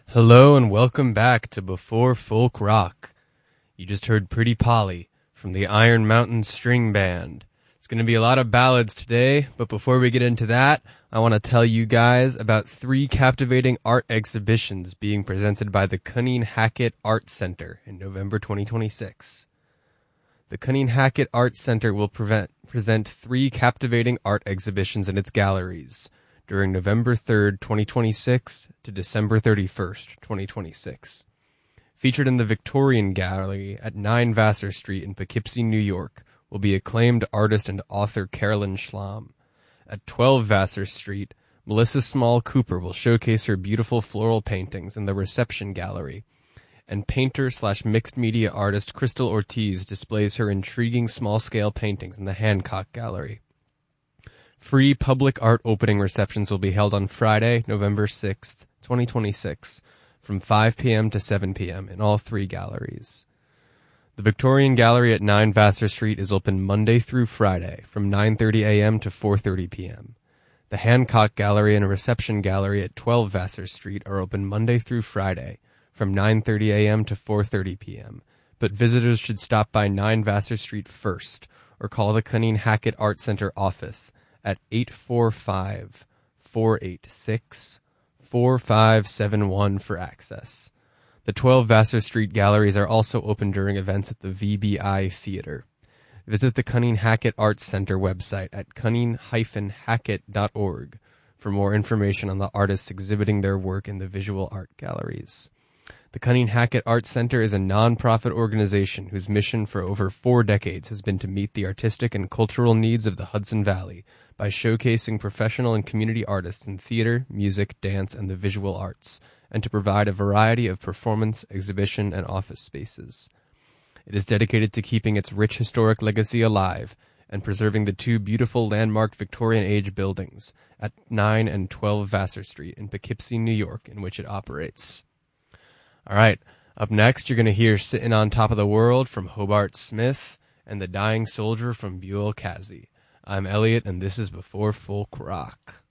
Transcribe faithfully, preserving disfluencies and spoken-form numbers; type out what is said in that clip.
Hello and welcome back to Before Folk Rock. You just heard Pretty Polly from the Iron Mountain String Band. It's going to be a lot of ballads today, but before we get into that, I want to tell you guys about three captivating art exhibitions being presented by the Cunning-Hackett Art Center in November twenty twenty-six. The Cunning-Hackett Art Center will prevent, present three captivating art exhibitions in its galleries during November third, twenty twenty-six to December thirty-first, twenty twenty-six. Featured in the Victorian Gallery at nine Vassar Street in Poughkeepsie, New York, will be acclaimed artist and author Carolyn Schlamm. At twelve Vassar Street, Melissa Small Cooper will showcase her beautiful floral paintings in the Reception Gallery, and painter slash mixed media artist Crystal Ortiz displays her intriguing small-scale paintings in the Hancock Gallery. Free public art opening receptions will be held on Friday, November sixth, twenty twenty-six, from five p.m. to seven p.m. in all three galleries. The Victorian Gallery at nine Vassar Street is open Monday through Friday from nine thirty a.m. to four thirty p.m. The Hancock Gallery and Reception Gallery at twelve Vassar Street are open Monday through Friday from nine thirty a.m. to four thirty p.m., but visitors should stop by nine Vassar Street first or call the Cunning-Hackett Art Center office at eight four five, four eight six, four five seven one for access. The twelve Vassar Street galleries are also open during events at the V B I Theater. Visit the Cunning-Hackett Arts Center website at cunning dash hackett dot org for more information on the artists exhibiting their work in the visual art galleries. The Cunning-Hackett Arts Center is a non-profit organization whose mission for over four decades has been to meet the artistic and cultural needs of the Hudson Valley by showcasing professional and community artists in theater, music, dance, and the visual arts, and to provide a variety of performance, exhibition, and office spaces. It is dedicated to keeping its rich historic legacy alive and preserving the two beautiful landmark Victorian-age buildings at nine and twelve Vassar Street in Poughkeepsie, New York, in which it operates. All right, up next, you're going to hear Sittin' on Top of the World from Hobart Smith and The Dying Soldier from Buell Casey. I'm Elliot, and this is Before Folk Rock.